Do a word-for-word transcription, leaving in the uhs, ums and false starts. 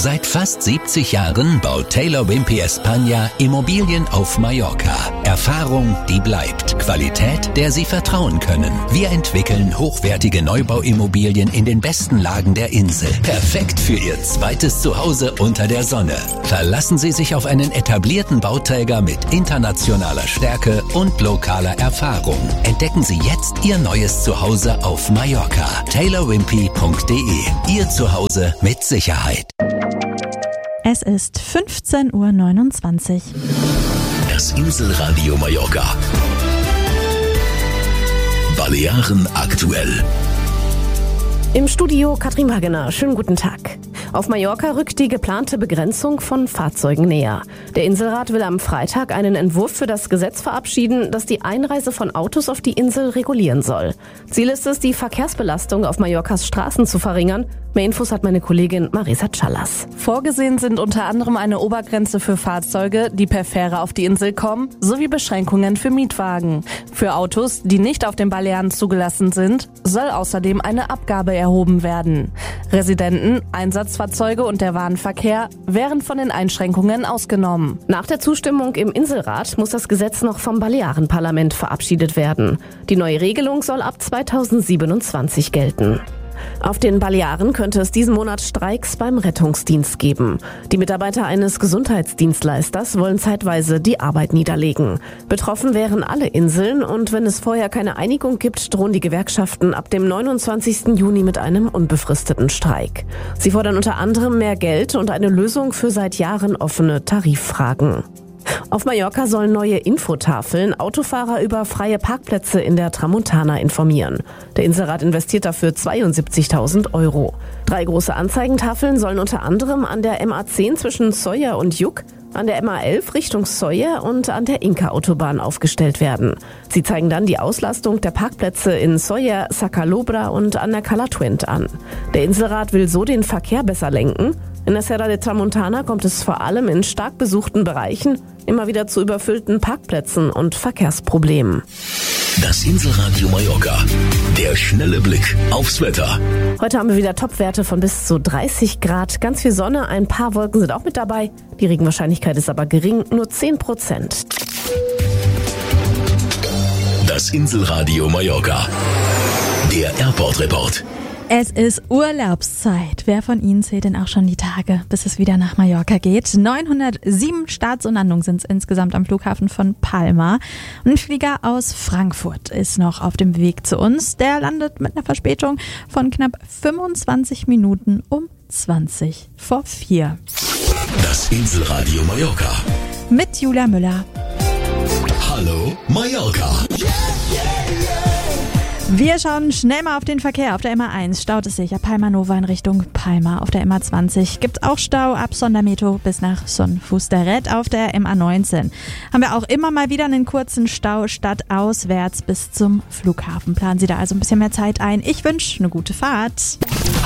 Seit fast siebzig Jahren baut Taylor Wimpey España Immobilien auf Mallorca. Erfahrung, die bleibt. Qualität, der Sie vertrauen können. Wir entwickeln hochwertige Neubauimmobilien in den besten Lagen der Insel. Perfekt für Ihr zweites Zuhause unter der Sonne. Verlassen Sie sich auf einen etablierten Bauträger mit internationaler Stärke und lokaler Erfahrung. Entdecken Sie jetzt Ihr neues Zuhause auf Mallorca. taylor wimpey punkt de. Ihr Zuhause mit Sicherheit. Es ist fünfzehn Uhr neunundzwanzig. Das Inselradio Mallorca. Balearen aktuell. Im Studio Katrin Wagener. Schönen guten Tag. Auf Mallorca rückt die geplante Begrenzung von Fahrzeugen näher. Der Inselrat will am Freitag einen Entwurf für das Gesetz verabschieden, das die Einreise von Autos auf die Insel regulieren soll. Ziel ist es, die Verkehrsbelastung auf Mallorcas Straßen zu verringern. Mehr Infos hat meine Kollegin Marisa Callas. Vorgesehen sind unter anderem eine Obergrenze für Fahrzeuge, die per Fähre auf die Insel kommen, sowie Beschränkungen für Mietwagen. Für Autos, die nicht auf den Balearen zugelassen sind, soll außerdem eine Abgabe erhoben werden. Residenten, Einsatzfahrzeuge und der Warenverkehr wären von den Einschränkungen ausgenommen. Nach der Zustimmung im Inselrat muss das Gesetz noch vom Balearenparlament verabschiedet werden. Die neue Regelung soll ab zweitausendsiebenundzwanzig gelten. Auf den Balearen könnte es diesen Monat Streiks beim Rettungsdienst geben. Die Mitarbeiter eines Gesundheitsdienstleisters wollen zeitweise die Arbeit niederlegen. Betroffen wären alle Inseln und wenn es vorher keine Einigung gibt, drohen die Gewerkschaften ab dem neunundzwanzigsten Juni mit einem unbefristeten Streik. Sie fordern unter anderem mehr Geld und eine Lösung für seit Jahren offene Tariffragen. Auf Mallorca sollen neue Infotafeln Autofahrer über freie Parkplätze in der Tramontana informieren. Der Inselrat investiert dafür zweiundsiebzigtausend Euro. Drei große Anzeigentafeln sollen unter anderem an der M A zehn zwischen Sóller und Lluc, an der M A elf Richtung Sóller und an der Inca-Autobahn aufgestellt werden. Sie zeigen dann die Auslastung der Parkplätze in Sóller, Sa Calobra und an der Cala Twent an. Der Inselrat will so den Verkehr besser lenken. In der Serra de Tramontana kommt es vor allem in stark besuchten Bereichen immer wieder zu überfüllten Parkplätzen und Verkehrsproblemen. Das Inselradio Mallorca. Der schnelle Blick aufs Wetter. Heute haben wir wieder Topwerte von bis zu dreißig Grad. Ganz viel Sonne, ein paar Wolken sind auch mit dabei. Die Regenwahrscheinlichkeit ist aber gering, nur zehn Prozent. Das Inselradio Mallorca. Der Airport Report. Es ist Urlaubszeit. Wer von Ihnen zählt denn auch schon die Tage, bis es wieder nach Mallorca geht? neunhundertsieben Starts und Landungen sind es insgesamt am Flughafen von Palma. Ein Flieger aus Frankfurt ist noch auf dem Weg zu uns. Der landet mit einer Verspätung von knapp fünfundzwanzig Minuten um zwanzig vor vier. Das Inselradio Mallorca. Mit Julia Müller. Hallo Mallorca. Wir schauen schnell mal auf den Verkehr. Auf der M A eins staut es sich ab Palma Nova in Richtung Palma. Auf der M A zwanzig gibt auch Stau ab Sondermeto bis nach Son Fusteret. Auf der M A neunzehn haben wir auch immer mal wieder einen kurzen Stau stadtauswärts bis zum Flughafen. Planen Sie da also ein bisschen mehr Zeit ein. Ich wünsche eine gute Fahrt.